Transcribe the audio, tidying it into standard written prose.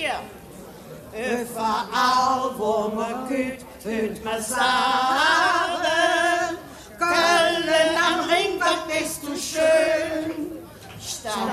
Ja. Überall, wo man geht, hört man sagen, Köln am Ring, was bist du schön.